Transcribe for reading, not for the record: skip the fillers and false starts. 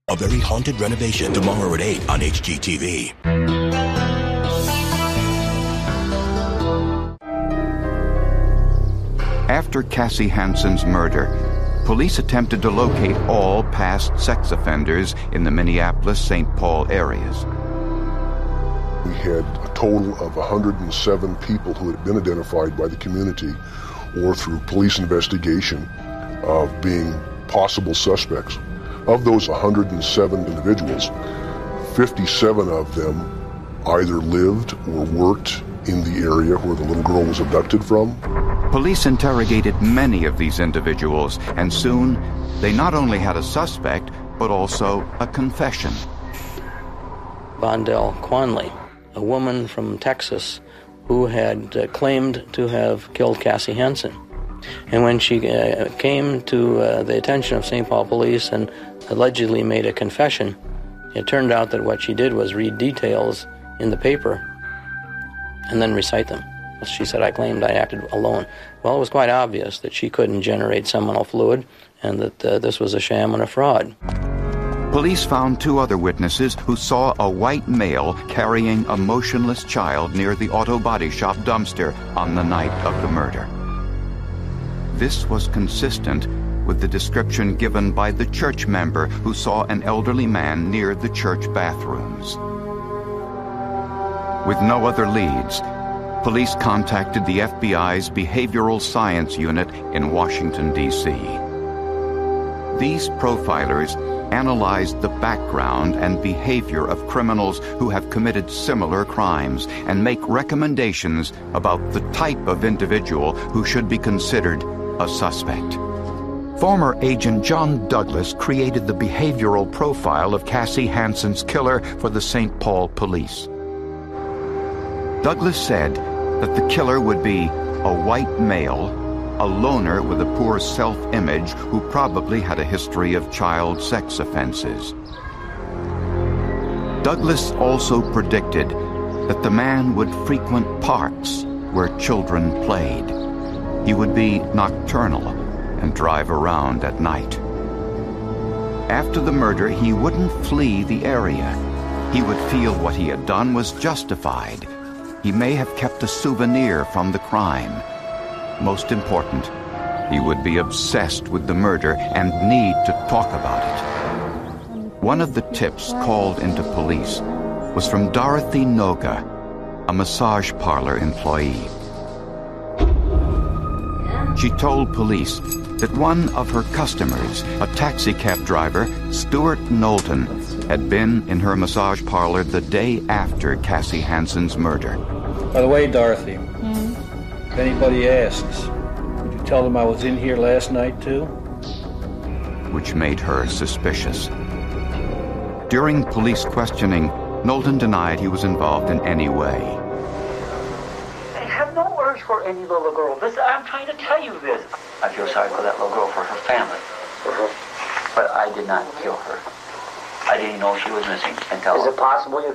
A Very Haunted Renovation, tomorrow at 8 on HGTV. After Cassie Hansen's murder, police attempted to locate all past sex offenders in the Minneapolis-St. Paul areas. We had a total of 107 people who had been identified by the community or through police investigation of being possible suspects. Of those 107 individuals, 57 of them either lived or worked in the area where the little girl was abducted from. Police interrogated many of these individuals, and soon they not only had a suspect, but also a confession. Vondell Quanley, a woman from Texas who had claimed to have killed Cassie Hansen. And when she came to the attention of St. Paul police and allegedly made a confession, it turned out that what she did was read details in the paper and then recite them. She said, "I claimed I acted alone." Well, it was quite obvious that she couldn't generate seminal fluid and that this was a sham and a fraud. Police found 2 other witnesses who saw a white male carrying a motionless child near the auto body shop dumpster on the night of the murder. This was consistent with the description given by the church member who saw an elderly man near the church bathrooms. With no other leads, police contacted the FBI's Behavioral Science Unit in Washington, D.C. These profilers analyzed the background and behavior of criminals who have committed similar crimes and make recommendations about the type of individual who should be considered a suspect. Former agent John Douglas created the behavioral profile of Cassie Hansen's killer for the St. Paul police. Douglas said that the killer would be a white male, a loner with a poor self-image who probably had a history of child sex offenses. Douglas also predicted that the man would frequent parks where children played. He would be nocturnal and drive around at night. After the murder, he wouldn't flee the area. He would feel what he had done was justified. He may have kept a souvenir from the crime. Most important, he would be obsessed with the murder and need to talk about it. One of the tips called into police was from Dorothy Noga, a massage parlor employee. She told police that one of her customers, a taxi cab driver, Stuart Knowlton, had been in her massage parlor the day after Cassie Hansen's murder. By the way, Dorothy, if anybody asks, would you tell them I was in here last night too? Which made her suspicious. During police questioning, Knowlton denied he was involved in any way. I have no urge for any little girl. I'm trying to tell you this. I feel sorry for that little girl, for her family. But I did not kill her. I didn't know she was missing until... Is it possible you